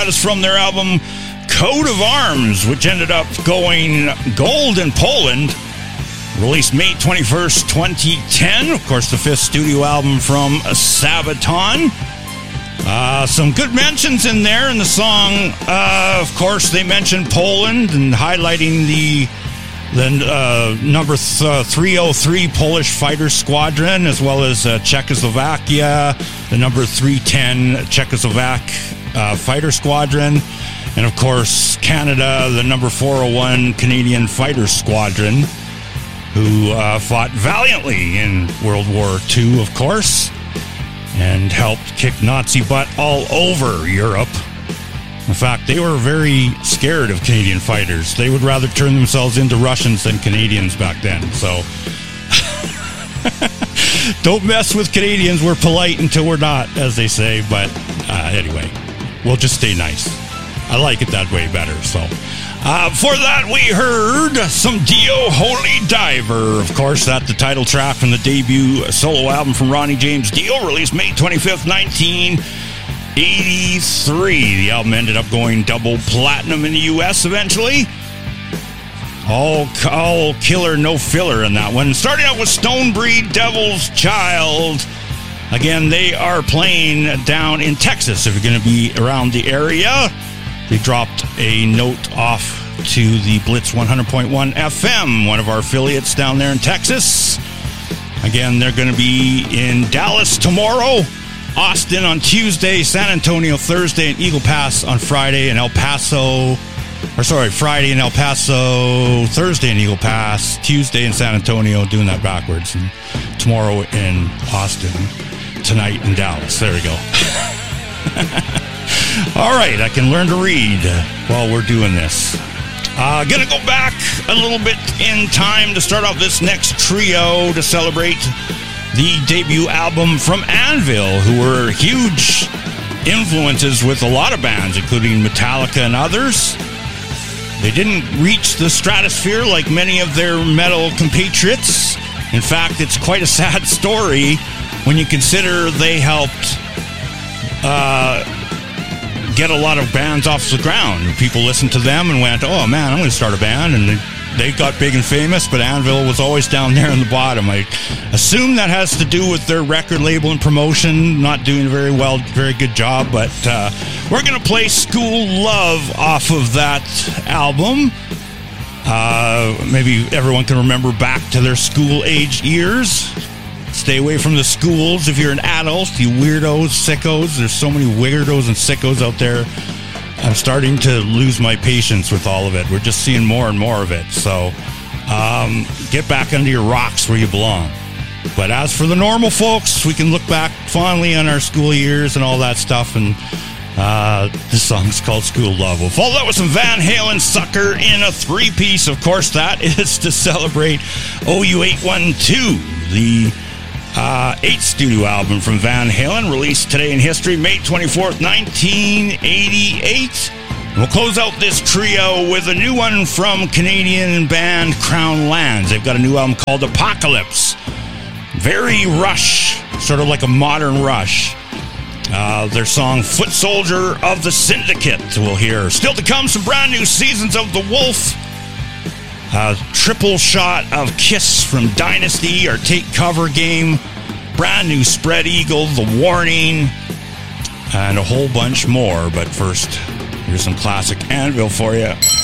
That is from their album Coat of Arms, which ended up going gold in Poland. Released May 21st, 2010. Of course, the fifth studio album from Sabaton. Some good mentions in there in the song. Of course, they mentioned Poland and highlighting the number 303 Polish fighter squadron, as well as Czechoslovakia, the number 310 Czechoslovak fighter squadron, and of course Canada, the number 401 Canadian fighter squadron, who fought valiantly in World War II, of course, and helped kick Nazi butt all over Europe. In fact, they were very scared of Canadian fighters. They would rather turn themselves into Russians than Canadians back then. So, don't mess with Canadians. We're polite until we're not, as they say. But anyway, we'll just stay nice. I like it that way better. So, before that, we heard some Dio Holy Diver. Of course, that's the title track from the debut solo album from Ronnie James Dio, released May 25th, 1983. The album ended up going double platinum in the U.S. eventually. All killer, no filler in that one. Starting out with Stonebreed, Devil's Child. Again, they are playing down in Texas. If you're going to be around the area, they dropped a note off to the Blitz 100.1 FM, one of our affiliates down there in Texas. Again, they're going to be in Dallas tomorrow, Austin on Tuesday, San Antonio Thursday, and Eagle Pass on Friday, and Friday in El Paso, Thursday in Eagle Pass, Tuesday in San Antonio, doing that backwards, and tomorrow in Austin, tonight in Dallas. There we go. All right, I can learn to read while we're doing this. Gonna go back a little bit in time to start off this next trio to celebrate the debut album from Anvil, who were huge influences with a lot of bands, including Metallica and others. They didn't reach the stratosphere like many of their metal compatriots. In fact, it's quite a sad story when you consider they helped get a lot of bands off the ground. People listened to them and went, oh man, I'm going to start a band, and they got big and famous, but Anvil was always down there in the bottom. I assume that has to do with their record label and promotion not doing very good job, but we're going to play School Love off of that album. Maybe everyone can remember back to their school-age years. Stay away from the schools if you're an adult, you weirdos, sickos. There's so many weirdos and sickos out there. I'm starting to lose my patience with all of it. We're just seeing more and more of it. So get back under your rocks where you belong. But as for the normal folks, we can look back fondly on our school years and all that stuff. And this song's called School Love. We'll follow that with some Van Halen, Sucker in a three-piece. Of course, that is to celebrate OU812, the 8th studio album from Van Halen, released today in history, May 24th, 1988. And we'll close out this trio with a new one from Canadian band Crown Lands. They've got a new album called Apocalypse. Very Rush, sort of like a modern Rush. Their song Foot Soldier of the Syndicate we'll hear. Still to come, some brand new Seasons of the Wolf. Triple shot of Kiss from Dynasty, our Take Cover game, brand new Spread Eagle, The Warning, and a whole bunch more. But first, here's some classic Anvil for you.